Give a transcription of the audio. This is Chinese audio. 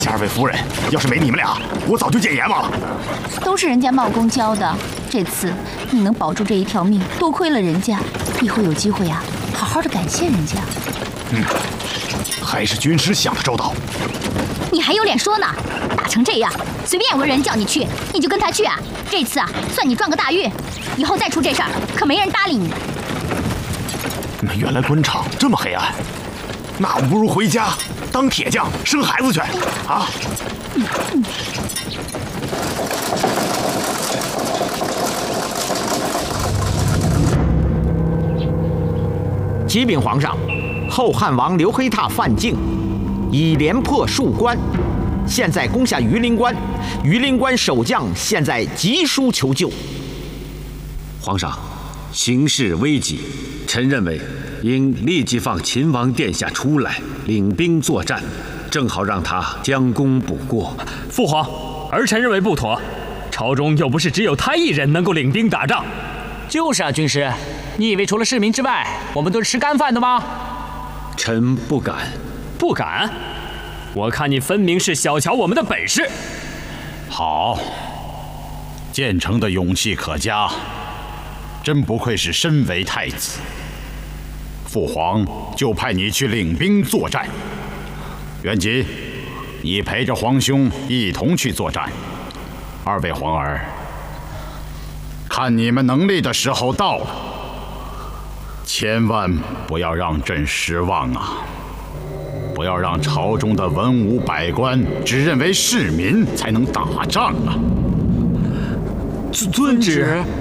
二位夫人，要是没你们俩，我早就戒严了。 都是人家冒功教的，这次你能保住这一条命，多亏了人家。以后有机会啊，好好的感谢人家。 还是军师想的周到。 你还有脸说呢？打成这样，随便有个人叫你去，你就跟他去啊！这次啊，算你撞个大运，以后再出这事儿，可没人搭理你。 原来官场这么黑暗，那我不如回家当铁匠生孩子去啊！ 启禀皇上，后汉王刘黑闼犯境，已连破数关，现在攻下榆林关，榆林关守将现在急书求救。 皇上，形势危急，臣认为应立即放秦王殿下出来领兵作战，正好让他将功补过。 父皇，儿臣认为不妥，朝中又不是只有他一人能够领兵打仗。 就是啊，军师，你以为除了市民之外，我们都是吃干饭的吗？ 臣不敢。 不敢？我看你分明是小瞧我们的本事。 好，建成的勇气可嘉，真不愧是身为太子。父皇就派你去领兵作战。元吉，你陪着皇兄一同去作战。二位皇儿，看你们能力的时候到了，千万不要让朕失望啊！不要让朝中的文武百官只认为市民才能打仗啊！ 遵旨。